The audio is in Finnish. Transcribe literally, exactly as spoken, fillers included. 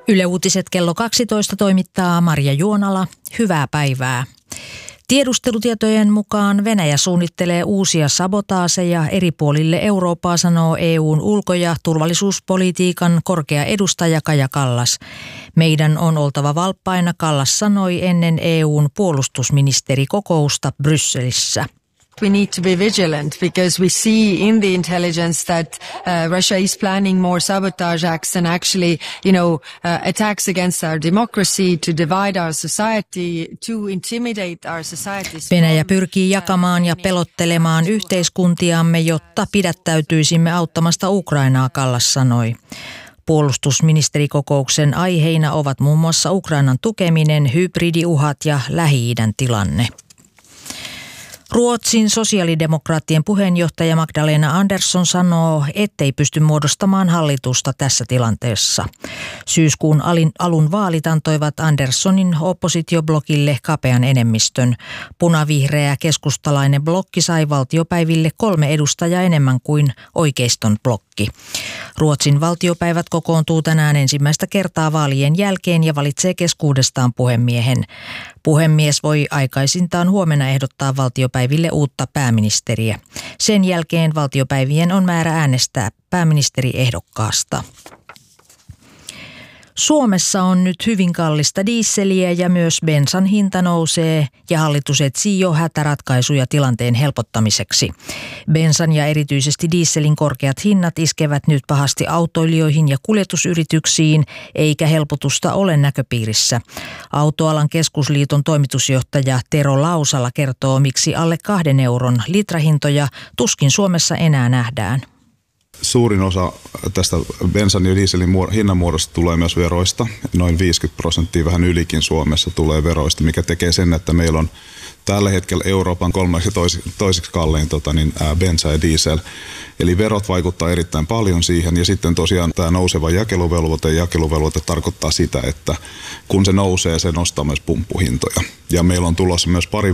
Yle Uutiset kello kaksitoista toimittaa Marja Juonala. Hyvää päivää. Tiedustelutietojen mukaan Venäjä suunnittelee uusia sabotaaseja eri puolille Eurooppaa, sanoo E U:n ulko- ja turvallisuuspolitiikan korkea edustaja Kaja Kallas. Meidän on oltava valppaina, Kallas sanoi ennen E U:n puolustusministerikokousta Brysselissä. We need to be vigilant because we see in the intelligence that uh, Russia is planning more sabotage acts and actually, you know, uh, attacks against our democracy, to divide our society, to intimidate our societies. Venäjä pyrkii jakamaan ja pelottelemaan yhteiskuntiamme, jotta pidättäytyisimme auttamasta Ukrainaa, Kallas sanoi. Puolustusministerikokouksen aiheina ovat muun muassa Ukrainan tukeminen, hybridiuhat ja Lähi-idän tilanne. Ruotsin sosiaalidemokraattien puheenjohtaja Magdalena Andersson sanoo, ettei pysty muodostamaan hallitusta tässä tilanteessa. Syyskuun alun vaalit antoivat Anderssonin oppositioblokille kapean enemmistön. Punavihreä keskustalainen blokki sai valtiopäiville kolme edustajaa enemmän kuin oikeiston blokki. Ruotsin valtiopäivät kokoontuu tänään ensimmäistä kertaa vaalien jälkeen ja valitsee keskuudestaan puhemiehen. Puhemies voi aikaisintaan huomenna ehdottaa valtiopäiville uutta pääministeriä. Sen jälkeen valtiopäivien on määrä äänestää pääministeriehdokkaasta. Suomessa on nyt hyvin kallista diisseliä ja myös bensan hinta nousee ja hallitus etsii jo hätäratkaisuja tilanteen helpottamiseksi. Bensan ja erityisesti dieselin korkeat hinnat iskevät nyt pahasti autoilijoihin ja kuljetusyrityksiin, eikä helpotusta ole näköpiirissä. Autoalan keskusliiton toimitusjohtaja Tero Lausala kertoo, miksi alle kahden euron litrahintoja tuskin Suomessa enää nähdään. Suurin osa tästä bensan ja dieselin hinnanmuodosta tulee myös veroista. Noin viisikymmentä prosenttia, vähän ylikin Suomessa tulee veroista, mikä tekee sen, että meillä on tällä hetkellä Euroopan kolmeksi toiseksi, toiseksi kallein tota, niin, ää, bensa ja diesel. Eli verot vaikuttaa erittäin paljon siihen ja sitten tosiaan tämä nouseva jakeluvelvoite. Jakeluvelvoite tarkoittaa sitä, että kun se nousee, se nostaa myös pumppuhintoja. Ja meillä on tulossa myös pari